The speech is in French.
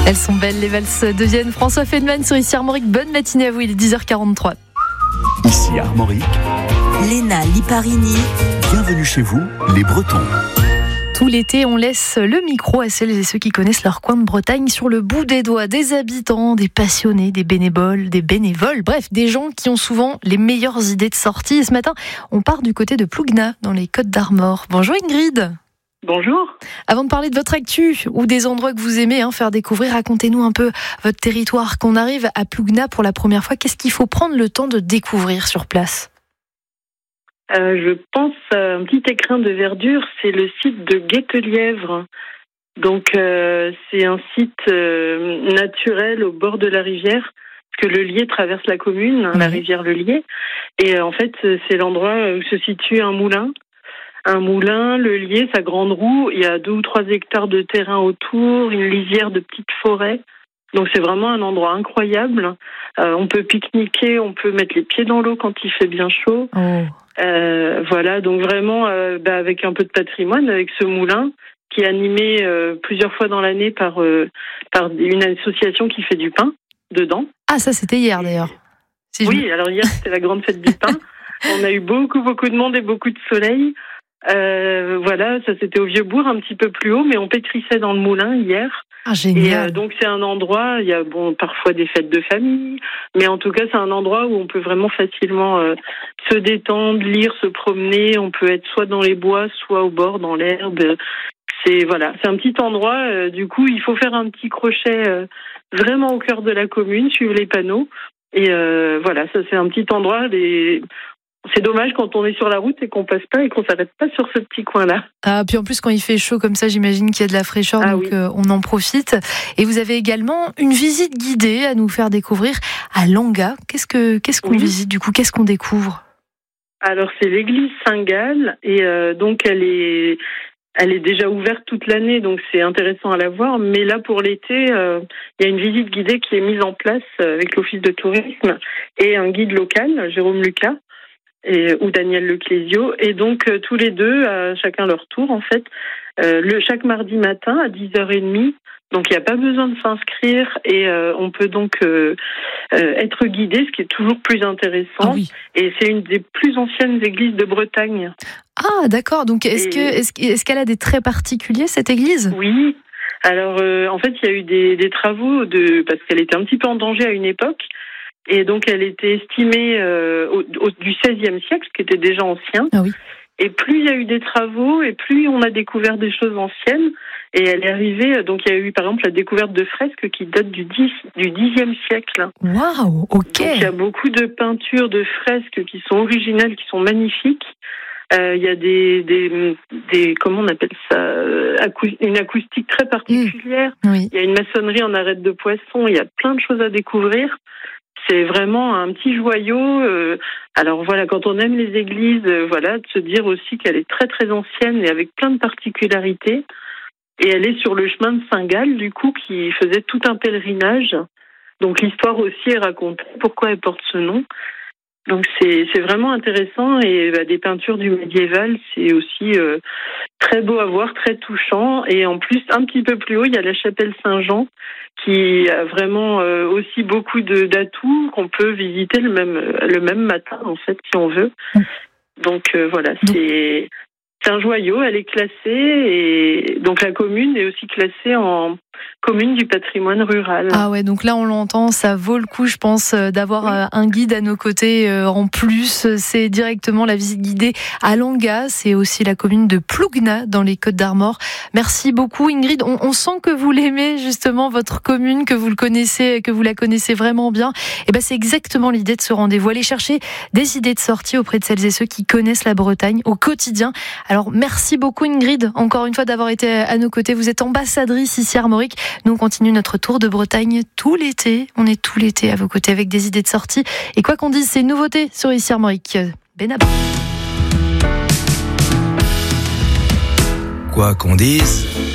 Elles sont belles, les valses de Vienne. François Feldman sur Ici Armorique. Bonne matinée à vous, il est 10h43. Ici Armorique, Léna Liparini. bienvenue chez vous, les Bretons. Tout l'été, on laisse le micro à celles et ceux qui connaissent leur coin de Bretagne sur le bout des doigts. Des habitants, des passionnés, des bénévoles, bref, des gens qui ont souvent les meilleures idées de sortie. Et ce matin, on part du côté de Plougna, dans les Côtes d'Armor. Bonjour Ingrid. Bonjour. Avant de parler de votre actu ou des endroits que vous aimez faire découvrir, racontez-nous un peu votre territoire. Quand on arrive à Plougna pour la première fois, qu'est-ce qu'il faut prendre le temps de découvrir sur place ? Je pense à un petit écrin de verdure, c'est le site de Guette-Lièvre. Donc c'est un site naturel au bord de la rivière, parce que le Lier traverse la commune, la rivière le Lier. Et en fait, c'est l'endroit où se situe un moulin. Un moulin, le Lier, sa grande roue, il y a 2 ou 3 hectares de terrain autour, une lisière de petites forêts. Donc c'est vraiment un endroit incroyable. On peut pique-niquer, on peut mettre les pieds dans l'eau quand il fait bien chaud. Oh. Voilà, donc vraiment avec un peu de patrimoine, avec ce moulin qui est animé plusieurs fois dans l'année par une association qui fait du pain dedans. Ah, ça c'était hier d'ailleurs. Oui, alors hier c'était la grande fête du pain. On a eu beaucoup de monde et beaucoup de soleil. Voilà, ça c'était au Vieux-Bourg, un petit peu plus haut, mais on pétrissait dans le moulin hier. Ah, génial. Et donc c'est un endroit, il y a parfois des fêtes de famille, mais en tout cas c'est un endroit où on peut vraiment facilement se détendre, lire, se promener. On peut être soit dans les bois, soit au bord, dans l'herbe. C'est un petit endroit. Du coup, il faut faire un petit crochet vraiment au cœur de la commune, suivre les panneaux. Et ça c'est un petit endroit. C'est dommage quand on est sur la route et qu'on passe pas et qu'on s'arrête pas sur ce petit coin-là. Ah, puis en plus quand il fait chaud comme ça, j'imagine qu'il y a de la fraîcheur, donc oui. On en profite. Et vous avez également une visite guidée à nous faire découvrir à Langa. Qu'est-ce qu'on visite du coup ? Qu'est-ce qu'on découvre ? Alors c'est l'église Saint-Gall et donc elle est déjà ouverte toute l'année, donc c'est intéressant à la voir. Mais là, pour l'été, il y a une visite guidée qui est mise en place avec l'Office de tourisme et un guide local, Jérôme Lucas, ou Daniel Leclésio. Et donc, tous les deux, chacun leur tour, en fait, chaque mardi matin à 10h30. Donc, il n'y a pas besoin de s'inscrire et on peut donc être guidé, ce qui est toujours plus intéressant. Ah oui. Et c'est une des plus anciennes églises de Bretagne. Ah, d'accord. Donc, est-ce qu'elle a des traits particuliers, cette église ? Oui. Alors, en fait, il y a eu des travaux parce qu'elle était un petit peu en danger à une époque. Et donc, elle était estimée du XVIe siècle, ce qui était déjà ancien. Ah oui. Et plus il y a eu des travaux, et plus on a découvert des choses anciennes. Et elle est arrivée, donc il y a eu par exemple la découverte de fresques qui datent du Xe siècle. Waouh, ok. Donc il y a beaucoup de peintures, de fresques qui sont originales, qui sont magnifiques. Il y a des comment on appelle ça, une acoustique très particulière. Oui. Il y a une maçonnerie en arête de poisson. Il y a plein de choses à découvrir. C'est vraiment un petit joyau. Alors voilà, quand on aime les églises, de se dire aussi qu'elle est très très ancienne et avec plein de particularités. Et elle est sur le chemin de Saint-Gall, du coup, qui faisait tout un pèlerinage. Donc l'histoire aussi est racontée, pourquoi elle porte ce nom. Donc c'est vraiment intéressant et des peintures du médiéval, c'est aussi très beau à voir, très touchant. Et en plus, un petit peu plus haut, il y a la chapelle Saint-Jean qui a vraiment aussi beaucoup d'atouts qu'on peut visiter le même matin en fait si on veut. Donc c'est un joyau, elle est classée et donc la commune est aussi classée en commune du patrimoine rural. Ah ouais, donc là on l'entend, ça vaut le coup je pense d'avoir un guide à nos côtés en plus. C'est directement la visite guidée à Langa, c'est aussi la commune de Plougna dans les Côtes d'Armor. Merci beaucoup Ingrid, on sent que vous l'aimez justement votre commune, que vous la connaissez vraiment bien. Et c'est exactement l'idée de ce rendez-vous, aller chercher des idées de sortie auprès de celles et ceux qui connaissent la Bretagne au quotidien. Alors merci beaucoup Ingrid, encore une fois d'avoir été à nos côtés. Vous êtes ambassadrice ici à Armorique. Nous on continue notre tour de Bretagne tout l'été. On est tout l'été à vos côtés avec des idées de sortie. Et quoi qu'on dise, c'est une nouveauté sur ici Armorique. Benabar. Quoi qu'on dise.